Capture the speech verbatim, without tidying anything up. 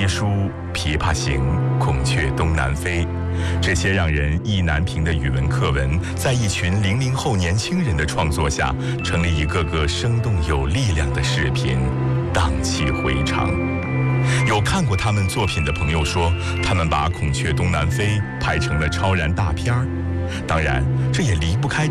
七书》《琵琶行》《孔雀东南飞》，这些让人意难平的语文课文，在一群零零后年轻人的创作下，成了一个个生动有力量的视频，荡气回肠。有看过他们作品的朋友说，他们把《孔雀东南飞》拍成了超燃大片儿。当然，这也离不开